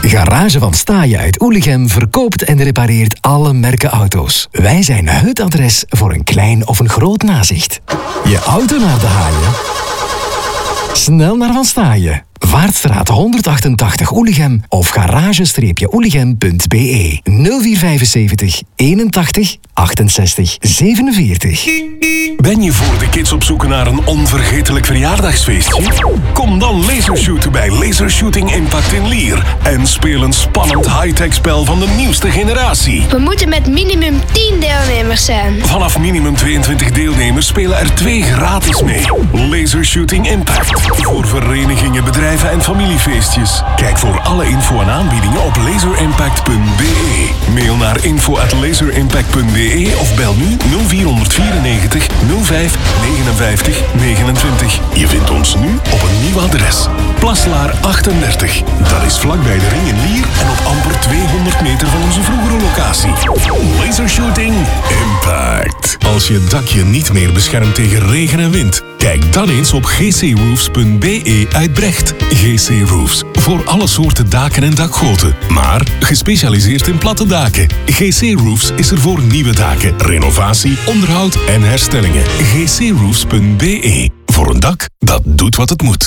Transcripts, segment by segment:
Garage van Staaien uit Oelichem verkoopt en repareert alle merken auto's. Wij zijn het adres voor een klein of een groot nazicht. Je auto naar de haaien? Snel naar Van Staaien. Vaartstraat 188 Oelichem of garage-oelichem.be 0475 81 68 47. Ben je voor de kids op zoek naar een onvergetelijk verjaardagsfeestje? Kom dan lasershooten bij Laser Shooting Impact in Lier en speel een spannend high-tech spel van de nieuwste generatie. We moeten met minimum 10 deelnemers zijn. Vanaf minimum 22 deelnemers spelen er 2 gratis mee. Laser Shooting Impact. Voor verenigingen, bedrijven en familiefeestjes. Kijk voor alle info en aanbiedingen op laserimpact.be. Mail naar info@laserimpact.be of bel nu 0494 05 59 29. Je vindt ons nu op een nieuw adres. Plaslaar 38. Dat is vlakbij de Ring in Lier en op amper 200 meter van onze vroegere locatie. Laser Shooting Impact. Als je dakje niet meer beschermt tegen regen en wind, kijk dan eens op gcroofs.be uit Brecht. GC Roofs. Voor alle soorten daken en dakgoten. Maar gespecialiseerd in platte daken. GC Roofs is er voor nieuwe daken, renovatie, onderhoud en herstellingen. gcroofs.be. Voor een dak dat doet wat het moet.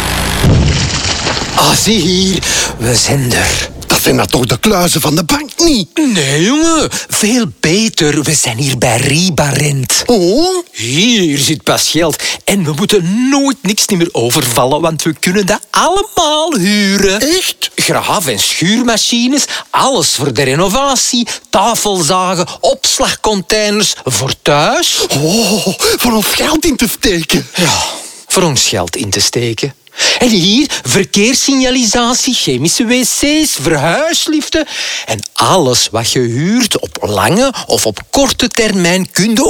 Ah, zie hier. We zijn er. Dat zijn nou toch de kluizen van de bank niet? Nee, jongen. Veel beter. We zijn hier bij Ribarent. Oh? Hier zit pas geld. En we moeten nooit niks meer overvallen, want we kunnen dat allemaal huren. Echt? Graaf- en schuurmachines, alles voor de renovatie, tafelzagen, opslagcontainers voor thuis. Oh, voor ons geld in te steken. Ja, voor ons geld in te steken. En hier verkeerssignalisatie, chemische wc's, verhuisliften. En alles wat je huurt op lange of op korte termijn kun je